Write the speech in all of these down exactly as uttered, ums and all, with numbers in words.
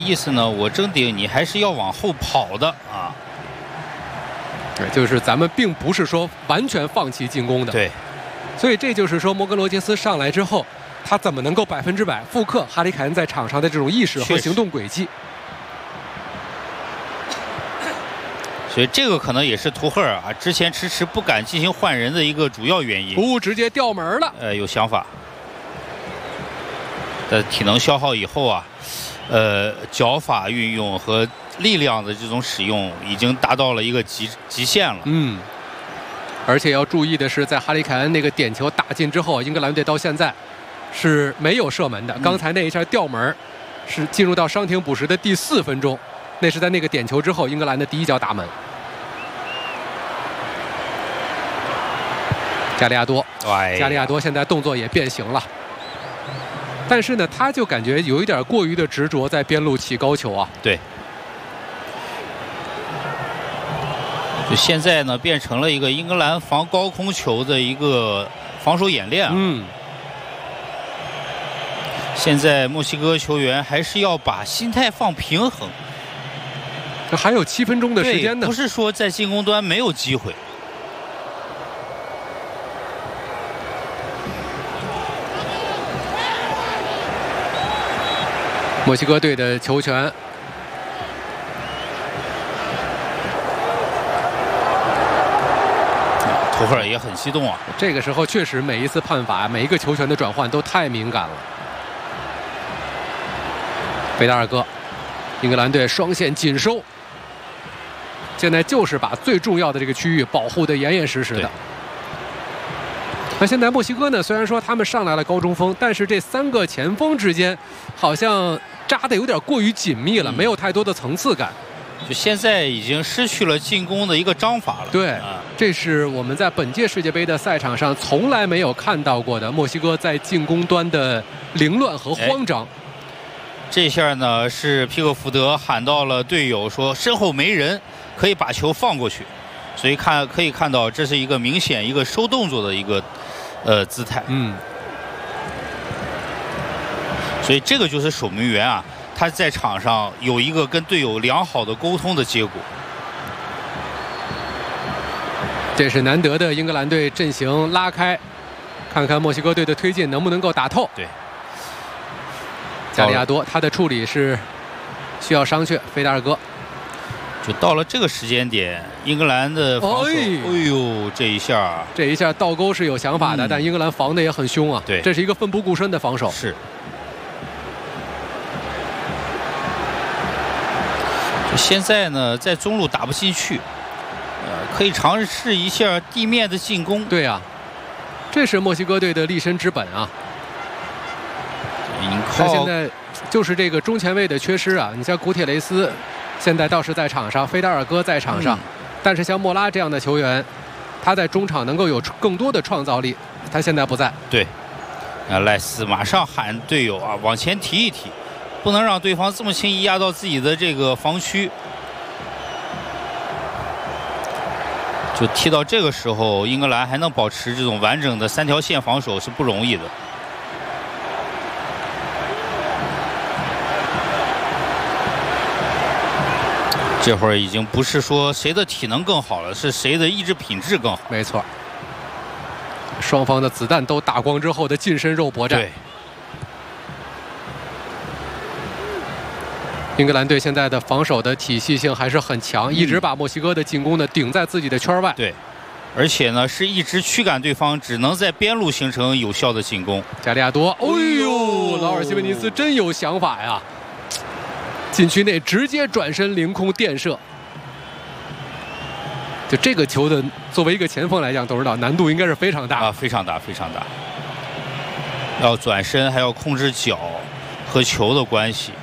意思呢，我争顶你还是要往后跑的啊。 对，就是咱们并不是说完全放弃进攻的。 对， 所以这就是说摩格罗杰斯上来之后，他怎么能够百分之百复刻哈里凯恩在场上的这种意识和行动轨迹？ 所以这个可能也是图赫尔啊之前迟迟不敢进行换人的一个主要原因。 图直接掉门了。 呃，有想法。的体能消耗以后啊，呃，脚法运用和力量的这种使用已经达到了一个极极限了。 嗯，而且要注意的是，在哈里凯恩那个点球打进之后，英格兰队到现在是没有射门的。嗯、刚才那一下吊门是进入到伤停补时的第四分钟，那是在那个点球之后，英格兰的第一脚打门。加利亚多， 哎、 加利亚多现在动作也变形了。但是呢，他就感觉有一点过于的执着在边路起高球啊。 对。就现在呢，变成了一个英格兰防高空球的一个防守演练啊。 嗯。 现在墨西哥球员还是要把心态放平衡。 还有七分钟的时间呢。 不是说在进攻端没有机会。 墨西哥队的球权， 图赫尔也很激动啊。 这个时候确实每一次判罚、每一个球权的转换都太敏感了。贝达尔戈，英格兰队双线紧收，现在就是把最重要的这个区域保护得严严实实的。那现在墨西哥呢？虽然说他们上来了高中锋，但是这三个前锋之间好像扎得有点过于紧密了，嗯、没有太多的层次感。 就现在已经失去了进攻的一个章法了。 对，啊、这是我们在本届世界杯的赛场上从来没有看到过的墨西哥在进攻端的凌乱和慌张。 这下呢，是皮克福德喊到了队友说身后没人，可以把球放过去。所以看可以看到，这是一个明显一个收动作的一个呃姿态。 嗯。 所以这个就是守门员啊，他在场上有一个跟队友良好的沟通的结果。 这是难得的英格兰队阵型拉开，看看墨西哥队的推进能不能够打透。 对。 加利亚多他的处理是需要商榷，菲达尔戈。 就到了这个时间点，英格兰的防守，哎呦，这一下， 这一下倒钩是有想法的，嗯、但英格兰防的也很凶啊。 对， 这是一个奋不顾身的防守。 是。就现在呢，在中路打不进去，呃，可以尝试一下地面的进攻。 对呀、啊，这是墨西哥队的立身之本啊。他现在就是这个中前卫的缺失啊，你像古铁雷斯。现在倒是在场上，菲达尔戈在场上，嗯、但是像莫拉这样的球员，他在中场能够有更多的创造力，他现在不在。 对，啊，赖斯马上喊队友啊，往前提一提，不能让对方这么轻易压到自己的这个防区。就踢到这个时候，英格兰还能保持这种完整的三条线防守是不容易的。这会儿已经不是说谁的体能更好了，是谁的意志品质更好。 没错，双方的子弹都打光之后的近身肉搏战。 对， 英格兰队现在的防守的体系性还是很强，嗯、一直把墨西哥的进攻呢顶在自己的圈外。 对，而且呢是一直驱赶对方，只能在边路形成有效的进攻。 加利亚多，哎呦，劳尔·西门尼斯真有想法呀！禁区内直接转身凌空垫射，就这个球的作为一个前锋来讲，都知道难度应该是非常大啊，非常大，非常大。要转身，还要控制脚和球的关系。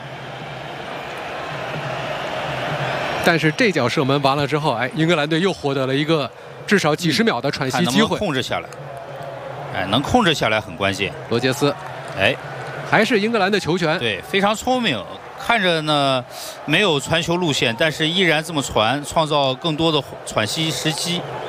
但是这脚射门完了之后，哎，英格兰队又获得了一个至少几十秒的喘息机会， 能不能控制下来？哎，能控制下来很关键。 罗杰斯， 哎， 还是英格兰的球权， 对，非常聪明。看着呢，没有传球路线，但是依然这么传，创造更多的喘息时机。